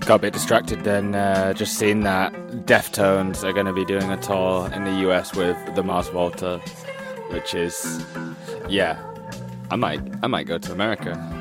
got a bit distracted then, just seeing that Deftones are going to be doing a tour in the US with the Mars Volta, which is, yeah, I might go to America.